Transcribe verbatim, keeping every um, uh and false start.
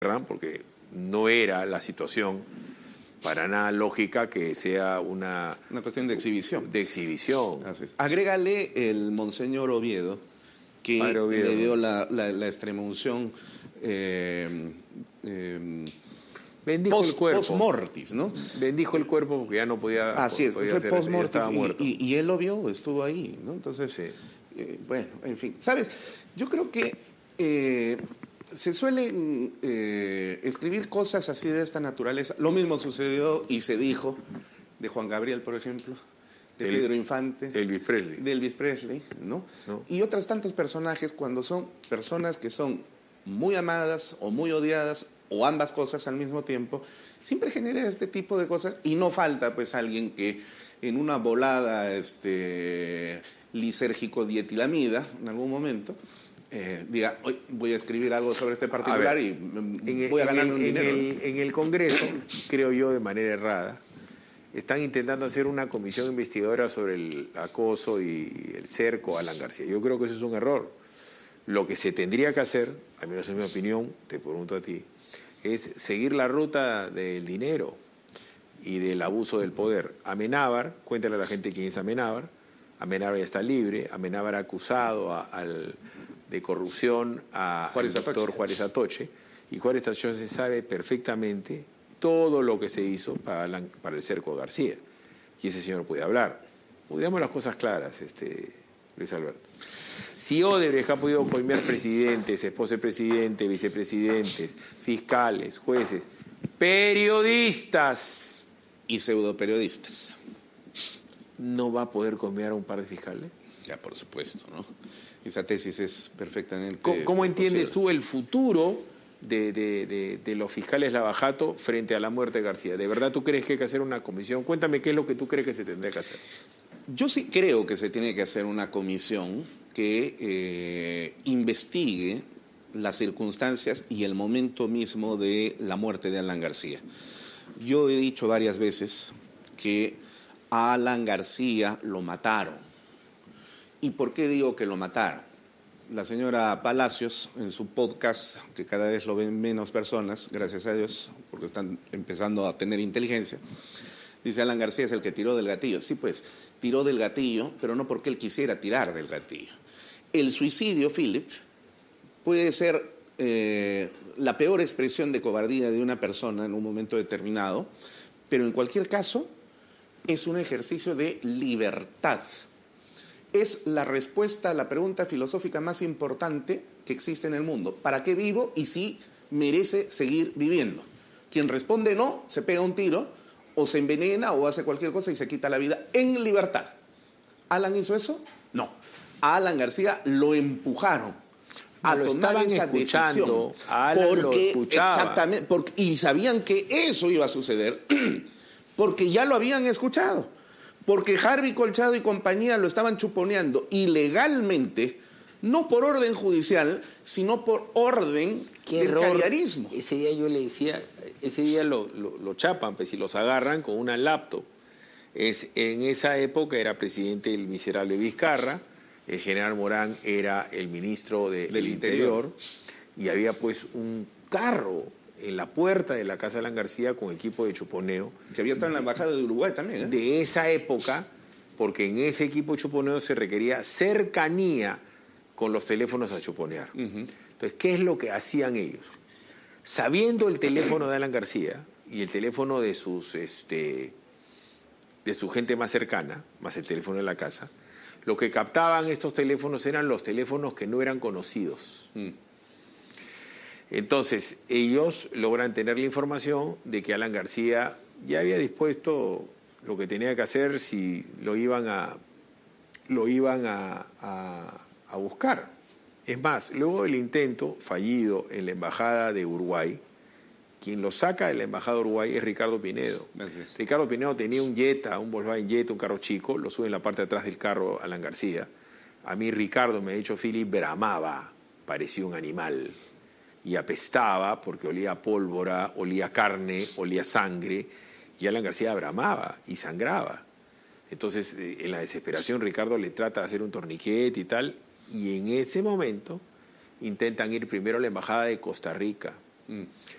porque no era la situación para nada lógica que sea una... Una cuestión de exhibición. De exhibición. Así es. Agrégale el monseñor Oviedo, que Oviedo, le dio la, la, la extremunción eh, eh, bendijo post, el cuerpo. Post mortis, ¿no? Bendijo el cuerpo porque ya no podía... Así es, podía fue post mortis y, y, y él lo vio, estuvo ahí, ¿no? Entonces, sí. eh, bueno, en fin. ¿Sabes? Yo creo que eh, se suelen eh, escribir cosas así de esta naturaleza. Lo mismo sucedió y se dijo de Juan Gabriel, por ejemplo, de el, Pedro Infante, Elvis Presley. de Elvis Presley, ¿no? ¿no? Y otros tantos personajes cuando son personas que son muy amadas o muy odiadas o ambas cosas al mismo tiempo, siempre genera este tipo de cosas y no falta pues alguien que en una volada este, lisérgico-dietilamida en algún momento eh, diga, hoy voy a escribir algo sobre este particular a ver, y en voy el, a ganarme en un el, dinero. En el, en el Congreso, creo yo de manera errada, están intentando hacer una comisión investigadora sobre el acoso y el cerco a Alan García. Yo creo que eso es un error. Lo que se tendría que hacer, al menos en mi opinión, te pregunto a ti, es seguir la ruta del dinero y del abuso del poder. Amenábar, cuéntale a la gente quién es Amenábar. Amenábar ya está libre. Amenábar ha acusado a, al, de corrupción a, Juárez al doctor Atoche. Juárez Atoche. Y Juárez Atoche sabe perfectamente todo lo que se hizo para, la, para el cerco a García. Y ese señor puede hablar. Digamos las cosas claras, este, Luis Alberto. Si Odebrecht ha podido coimear presidentes, esposa de presidente, vicepresidentes, fiscales, jueces, periodistas y pseudoperiodistas, ¿no va a poder coimear a un par de fiscales? Ya, por supuesto, ¿no? Esa tesis es perfectamente... ¿Cómo, cómo entiendes posible. tú el futuro de, de, de, de los fiscales Lavajato frente a la muerte de García? ¿De verdad tú crees que hay que hacer una comisión? Cuéntame qué es lo que tú crees que se tendría que hacer. Yo sí creo que se tiene que hacer una comisión que eh, investigue las circunstancias y el momento mismo de la muerte de Alan García. Yo he dicho varias veces que a Alan García lo mataron. ¿Y por qué digo que lo mataron? La señora Palacios, en su podcast, que cada vez lo ven menos personas, gracias a Dios, porque están empezando a tener inteligencia, dice Alan García es el que tiró del gatillo. Sí, pues, tiró del gatillo, pero no porque él quisiera tirar del gatillo. El suicidio, Philip, puede ser eh, la peor expresión de cobardía de una persona en un momento determinado, pero en cualquier caso es un ejercicio de libertad. Es la respuesta a la pregunta filosófica más importante que existe en el mundo. ¿Para qué vivo y si merece seguir viviendo? Quien responde no, se pega un tiro, o se envenena o hace cualquier cosa y se quita la vida en libertad. ¿Alan hizo eso? No. A Alan García lo empujaron a lo tomar esa decisión. A Alan porque, lo escuchaba. Exactamente, porque, y sabían que eso iba a suceder porque ya lo habían escuchado. Porque Harvey Colchado y compañía lo estaban chuponeando ilegalmente, no por orden judicial, sino por orden Qué del carriarismo. Ese día yo le decía, ese día lo, lo, lo chapan, pues, y los agarran con una laptop. Es, en esa época era presidente el miserable Vizcarra, el general Morán era el ministro de, del, del interior, interior, y había pues un carro en la puerta de la casa de Alan García con equipo de chuponeo. Que había estado en la embajada de Uruguay también, ¿eh? De esa época, porque en ese equipo de chuponeo se requería cercanía con los teléfonos a chuponear. Uh-huh. Entonces, ¿qué es lo que hacían ellos? Sabiendo el teléfono de Alan García y el teléfono de sus este, de su gente más cercana, más el teléfono de la casa, lo que captaban estos teléfonos eran los teléfonos que no eran conocidos. Mm. Entonces, ellos logran tener la información de que Alan García ya había dispuesto lo que tenía que hacer si lo iban a, lo iban a, a, a buscar. Es más, luego del intento fallido en la Embajada de Uruguay, quien lo saca de la Embajada de Uruguay es Ricardo Pinedo. Gracias. Ricardo Pinedo tenía un Jetta, un Volkswagen Jetta, un carro chico, lo sube en la parte de atrás del carro Alan García. A mí Ricardo, me ha dicho Philip, bramaba, parecía un animal. Y apestaba porque olía a pólvora, olía carne, olía sangre. Y Alan García bramaba y sangraba. Entonces, en la desesperación, Ricardo le trata de hacer un torniquete y tal. Y en ese momento intentan ir primero a la Embajada de Costa Rica. Mm.